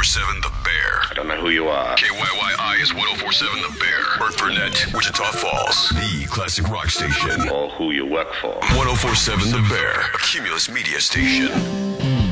1047 The Bear. I don't know who you are. KYYI is 1047 The Bear. Burtburnett, Wichita Falls. The classic rock station. Or who you work for. 1047 The Bear. A Cumulus media station.